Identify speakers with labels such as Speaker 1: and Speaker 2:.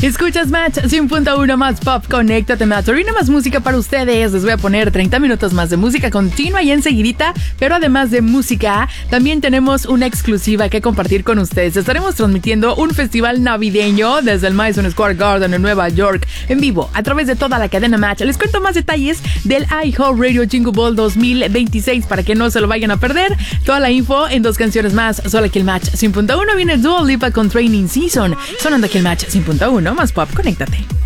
Speaker 1: Escuchas Match 100.1 más pop, conéctate Match. Ahorita más música para ustedes. Les voy a poner 30 minutos más de música continua y enseguidita. Pero además de música, también tenemos una exclusiva que compartir con ustedes. Estaremos transmitiendo un festival navideño desde el Madison Square Garden en Nueva York, en vivo, a través de toda la cadena Match. Les cuento más detalles del iHeartRadio Jingle Ball 2026 para que no se lo vayan a perder. Toda la info en 2 canciones más, solo aquí el Match 100.1. Viene Dua Lipa con Training Season, sonando aquí el Match 100.1 más pop, conéctate.